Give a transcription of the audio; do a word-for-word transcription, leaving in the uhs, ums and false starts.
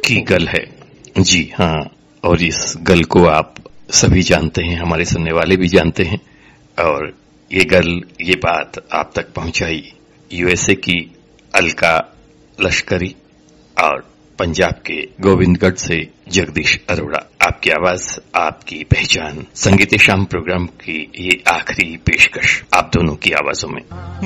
की गल है। जी हाँ, और इस गल को आप सभी जानते हैं, हमारे सुनने वाले भी जानते हैं। और ये गल, ये बात आप तक पहुंचाई यूएसए की अलका लश्करी और पंजाब के गोविंदगढ़ से जगदीश अरोड़ा। आपकी आवाज, आपकी पहचान, संगीत शाम प्रोग्राम की ये आखिरी पेशकश आप दोनों की आवाजों में।